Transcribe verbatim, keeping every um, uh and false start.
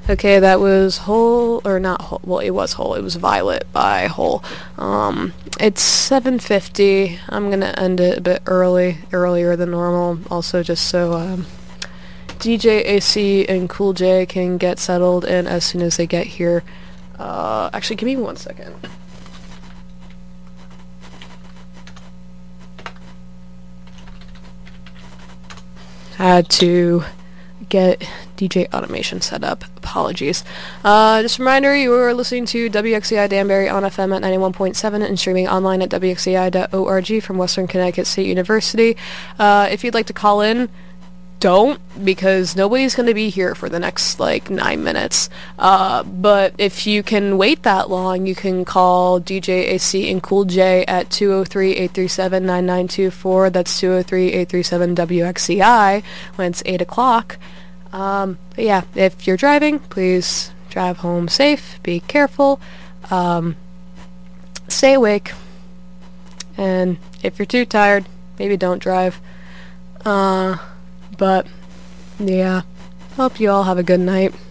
Okay, that was Hole, or not Hole, well, it was Hole, it was Violet by Hole. Um, it's seven fifty, I'm gonna end it a bit early, earlier than normal, also just so, um, D J A C and Cool J can get settled in as soon as they get here. Uh, actually, give me one second. Had to get D J Automation set up. Apologies. Uh, just a reminder, you are listening to W X C I Danbury on F M at ninety-one point seven and streaming online at W X C I dot org from Western Connecticut State University. Uh, if you'd like to call in, don't, because nobody's going to be here for the next, like, nine minutes. Uh, but if you can wait that long, you can call D J A C and Cool J at two oh three, eight three seven, nine nine two four. That's two oh three, eight three seven, W X C I when it's eight o'clock. Um, but yeah, if you're driving, please drive home safe, be careful, um, stay awake, and if you're too tired, maybe don't drive. Uh... But, yeah, hope you all have a good night.